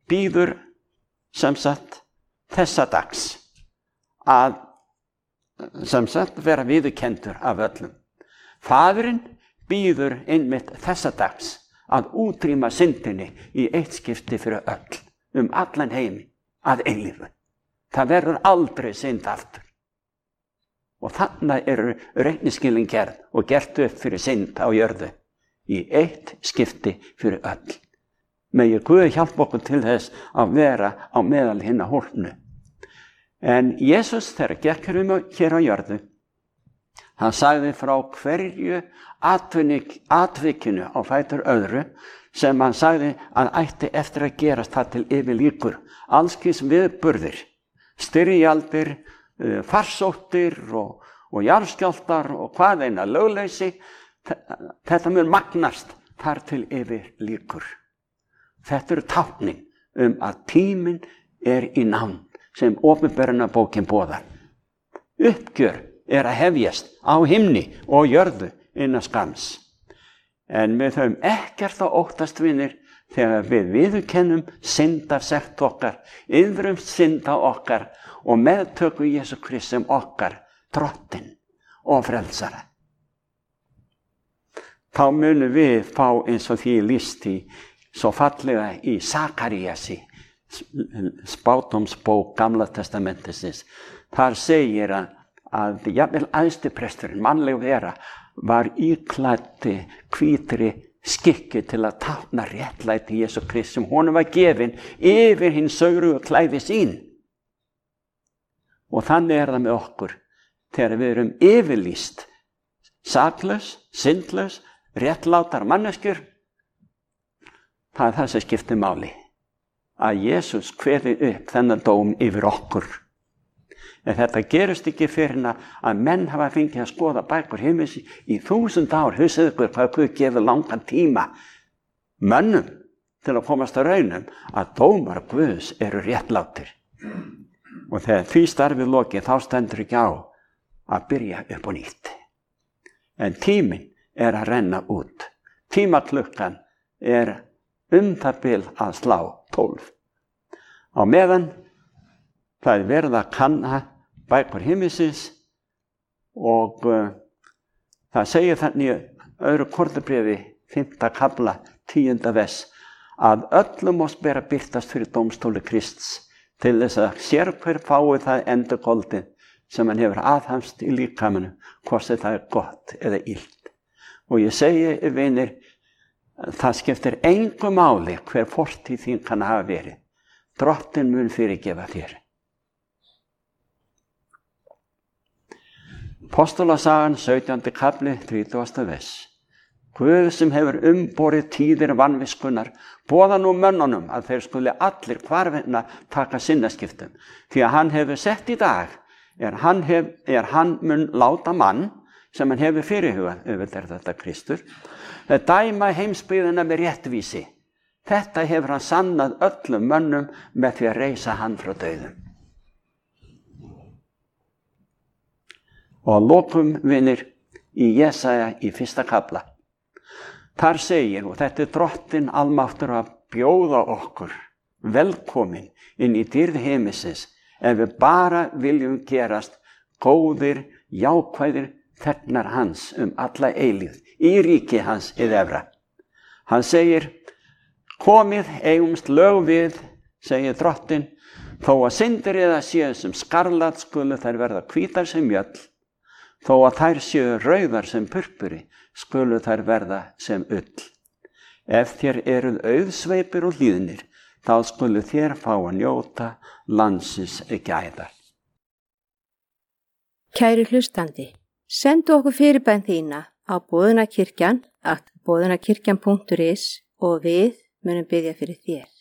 bíður sem sagt þessa dags að sem sagt vera viðurkenndur af öllum. Faðirinn bíður einmitt þessa dags að útrýma syndinni í eitt skipti fyrir öll, allan heimi, að eilífu. Það verður aldrei synd aftur. Og þannig eru reikningsskilin gerð og gert upp fyrir synd á jörðu í eitt skipti fyrir öll. Megi Guð hjálpa okkur til þess að vera á meðal hinna hólpnu. En Jesús þegar gekk hér á jörðu, hann sagði frá hverju atvikinu á fætur öðru sem hann sagði að ætti eftir að gerast það til yfirlíkur. Allskis viðburðir, styrjaldir, farsóttir og jarðskjálftar og hvað eina lögleysi. Þetta mun magnast þar til yfirlíkur. Þetta eru táknin að tíminn er í nánd sem Opinberunarbókin boðar. Uppgjör er að hefjast á himni og jörðu innan skamms. En við höfum ekkert að óttast, vinir, þegar við viðurkennum syndasekt okkar, iðrumst synda okkar og meðtöku Jesú Krist sem okkar drottinn og frelsara. Þá munum við fá eins og því lýst í svo fallega í Sakaríasi, spádómsbók Gamla testamentisins. Þar segir að jafnvel æðsti presturinn, mannleg vera, var íklæddi hvítri skikki til að tákna réttlæti Jesú Krist sem honum var gefin yfir hinn sögrugu klæði sín. Og þannig er það með okkur þegar við erum yfirlýst saklaus, syndlaus, réttlátar manneskjur. Það er það sem skiptir máli, að Jesús kveði upp þennan dóm yfir okkur. En þetta gerist ekki fyrir að menn hafa fengið að skoða bækur himins í 1000 ár. Hugsið ykkur hvað Guð gefur langan tíma mönnum til að komast að raunum að dómar Guðs eru réttlátir. Og þegar því starfið lokið, þá stendur ekki á að byrja upp á nýtt. En tíminn er að renna út. Tímaklukkan er það bil að slá 12. Á meðan það er verið að kanna bækur himinsins og það segir þannig í öðru Korintubréfi 5. kafla 10. vers að öllum oss ber að birtast fyrir dómstóli Krists til þess að sérhver fái það endurgoldið sem hann hefur aðhamst í líkamanum, hvort sem það er gott eða illt. Og ég segi, vinir, það skiptir engu máli hver fortíð þín kann hafa verið. Drottinn mun fyrirgefa þér. Apostolasagan 17. kafli 30. vers. Guð sem hefur umborið tíðir vanviskunnar, boða nú mönnunum að þeir skuli allir hvarvetna taka sinnaskiptum. Því að hann hefur sett í dag, hann mun láta mann sem hann hefur fyrirhugað, auðvitað er þetta Kristur, dæma heimsbyggðina með réttvísi. Þetta hefur hann sannað öllum mönnum með því að reisa hann frá dauðum. Og að lokum, vinir, í Jesaja í 1. kafla. Þar segir, og þetta er Drottinn almáttur að bjóða okkur velkomin inn í dýrð heimisins, ef við bara viljum gerast góðir, jákvæðir þegnar hans alla eilífð, í ríki hans efra. Hann segir, komið eigumst lög við, segir Drottinn, þó að syndir eða séu sem skarlat skulu þær verða hvítar sem mjöll, þó að þær séu rauðar sem purpuri skulu þær verða sem ull. Ef þér eruð auðsveipir og hlýðnir, þá skulu þér fá að njóta landsins gæðar. Kæri hlustandi, sendu okkur fyrirbæn þína á boðunarkirkjan@boðunarkirkjan.is og við munum biðja fyrir þér.